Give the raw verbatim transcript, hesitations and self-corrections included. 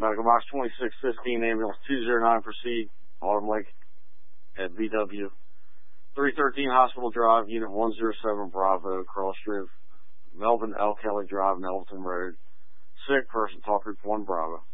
Medical box twenty-six fifteen, ambulance two zero nine, proceed. Autumn Lake at V W. three thirteen Hospital Drive, Unit one zero seven Bravo, cross drift, Melvin L. Kelly Drive, Melvin Road. Sick person, talk group one Bravo.